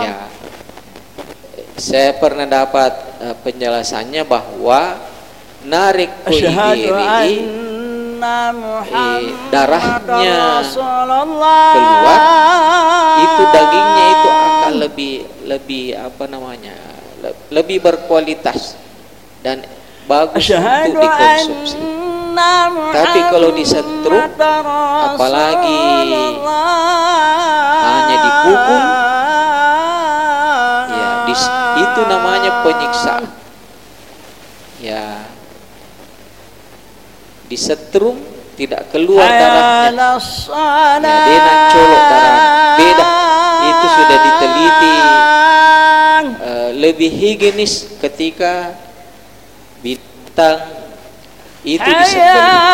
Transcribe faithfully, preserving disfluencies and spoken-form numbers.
Ya, saya pernah dapat uh, penjelasannya bahwa narik koi diri eh, darahnya keluar, itu dagingnya itu akan lebih lebih apa namanya le- lebih berkualitas dan bagus untuk dikonsumsi. Tapi kalau disetrum, apalagi hanya dipukul, ya dis, itu namanya penyiksaan. Ya, disetrum tidak keluar darahnya, ya dia nak colok darah, beda. Itu sudah diteliti, uh, lebih higienis ketika bintang itu disembelih.